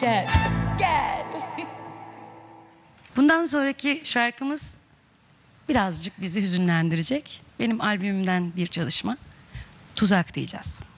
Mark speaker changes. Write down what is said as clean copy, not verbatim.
Speaker 1: Gel. Gel.
Speaker 2: Bundan sonraki şarkımız birazcık bizi hüzünlendirecek. Benim albümümden bir çalışma. Tuzak diyeceğiz.